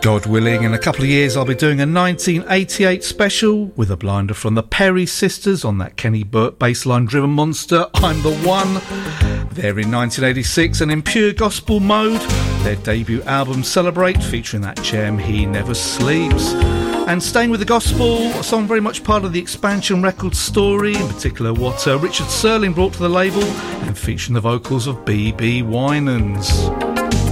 God willing, in a couple of years I'll be doing a 1988 special with a blinder from the Perry Sisters on that Kenny Burt bassline driven monster, I'm the One. There in 1986 and in pure gospel mode, their debut album Celebrate, featuring that gem He Never Sleeps. And staying with the gospel, a song very much part of the Expansion Records story, in particular what Richard Serling brought to the label, and featuring the vocals of B.B. Winans.